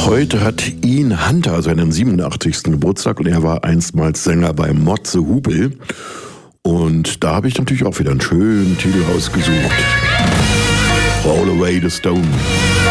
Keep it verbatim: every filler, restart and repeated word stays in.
Heute hat Ian Hunter seinen siebenundachtzigsten Geburtstag und er war einstmals Sänger bei Motze Hupel. Und da habe ich natürlich auch wieder einen schönen Titel ausgesucht. Roll Away the Stone.